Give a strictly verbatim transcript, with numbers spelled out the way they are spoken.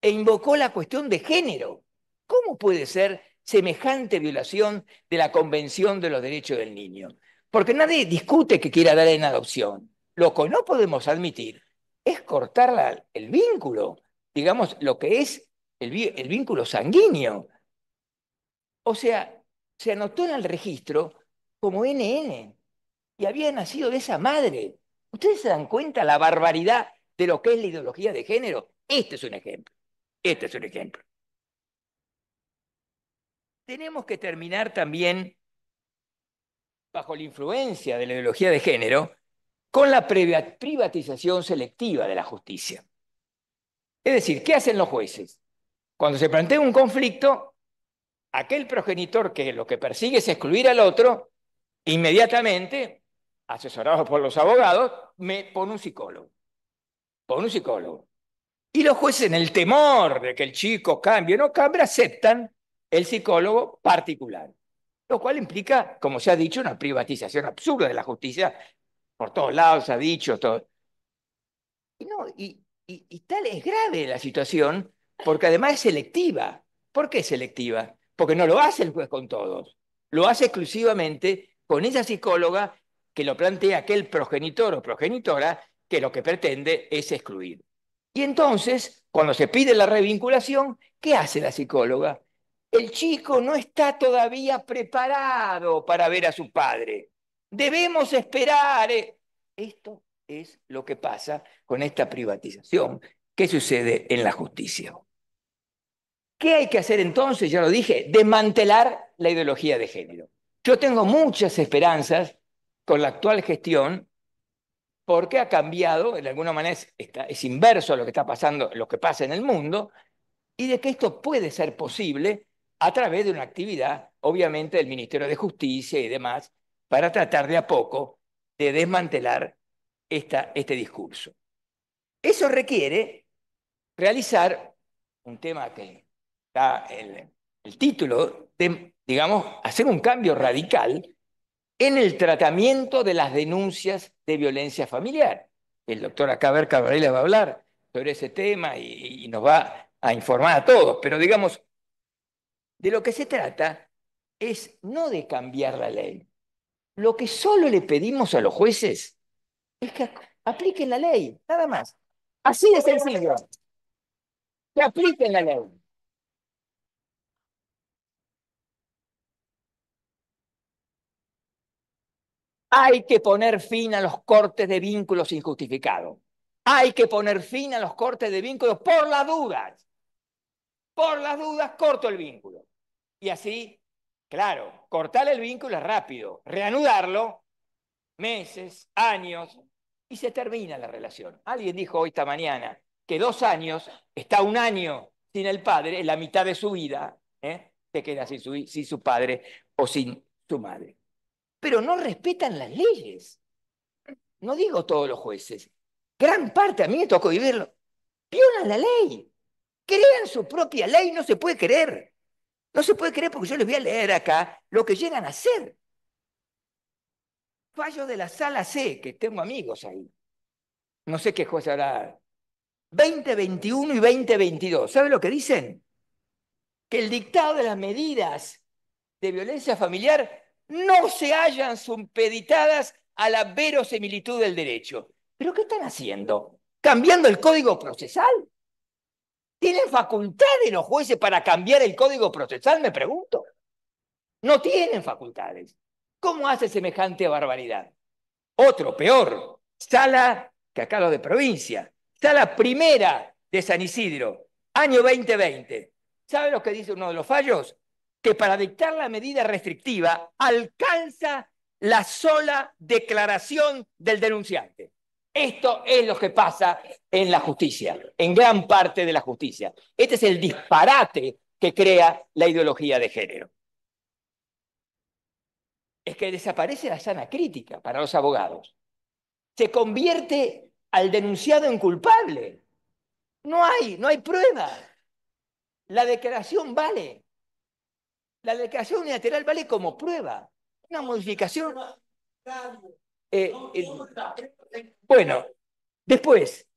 e invocó la cuestión de género. ¿Cómo puede ser semejante violación de la Convención de los Derechos del Niño? Porque nadie discute que quiera dar en adopción. Lo que no podemos admitir es cortar la, el vínculo, digamos, lo que es el, el vínculo sanguíneo. O sea, se anotó en el registro como N N y había nacido de esa madre. ¿Ustedes se dan cuenta la barbaridad de lo que es la ideología de género? Este es un ejemplo. Este es un ejemplo. Tenemos que terminar también, bajo la influencia de la ideología de género, con la privatización selectiva de la justicia. Es decir, ¿qué hacen los jueces? Cuando se plantea un conflicto, aquel progenitor que lo que persigue es excluir al otro, inmediatamente, asesorado por los abogados, me pone un psicólogo. Pone un psicólogo. Y los jueces, en el temor de que el chico cambie o no cambie, aceptan el psicólogo particular. Lo cual implica, como se ha dicho, una privatización absurda de la justicia. Por todos lados se ha dicho. Todo. Y, no, y, y, y tal es grave la situación, porque además es selectiva. ¿Por qué es selectiva? Porque no lo hace el juez con todos. Lo hace exclusivamente con esa psicóloga que lo plantea aquel progenitor o progenitora que lo que pretende es excluir. Y entonces, cuando se pide la revinculación, ¿qué hace la psicóloga? El chico no está todavía preparado para ver a su padre. Debemos esperar. Eh. Esto es lo que pasa con esta privatización. ¿Qué sucede en la justicia? ¿Qué hay que hacer entonces? Ya lo dije, desmantelar la ideología de género. Yo tengo muchas esperanzas con la actual gestión porque ha cambiado, de alguna manera es, está, es inverso a lo que está pasando, lo que pasa en el mundo, y de que esto puede ser posible a través de una actividad, obviamente, del Ministerio de Justicia y demás, para tratar de a poco de desmantelar esta, este discurso. Eso requiere realizar un tema que da el, el título de, digamos, hacer un cambio radical en el tratamiento de las denuncias de violencia familiar. El doctor Acaber Cabrera va a hablar sobre ese tema y, y nos va a informar a todos, pero digamos, de lo que se trata es no de cambiar la ley. Lo que solo le pedimos a los jueces es que apliquen la ley, nada más. Así de sencillo, que apliquen la ley. Hay que poner fin a los cortes de vínculos injustificados. Hay que poner fin a los cortes de vínculos por las dudas. Por las dudas corto el vínculo. Y así, claro, cortar el vínculo es rápido. Reanudarlo, meses, años, y se termina la relación. Alguien dijo hoy esta mañana que dos años, está un año sin el padre, en la mitad de su vida, ¿eh? Se queda sin su, sin su padre o sin su madre. Pero no respetan las leyes. No digo todos los jueces. Gran parte, a mí me tocó vivirlo. Violan la ley. Crean su propia ley, no se puede creer. No se puede creer porque yo les voy a leer acá lo que llegan a hacer. Fallo de la sala C, que tengo amigos ahí. No sé qué juez habrá. veinte veintiuno y veinte veintidós. ¿Sabe lo que dicen? Que el dictado de las medidas de violencia familiar no se hallan supeditadas a la verosimilitud del derecho. ¿Pero qué están haciendo? ¿Cambiando el código procesal? ¿Tienen facultades los jueces para cambiar el código procesal? Me pregunto. No tienen facultades. ¿Cómo hace semejante barbaridad? Otro, peor, sala, que acá lo de provincia, sala primera de San Isidro, año veinte veinte. ¿Sabe lo que dice uno de los fallos? Que para dictar la medida restrictiva alcanza la sola declaración del denunciante. Esto es lo que pasa en la justicia, en gran parte de la justicia. Este es el disparate que crea la ideología de género. Es que desaparece la sana crítica para los abogados. Se convierte al denunciado en culpable. No hay, no hay prueba. La declaración vale. La declaración unilateral vale como prueba. Una modificación. Eh, eh, bueno, después,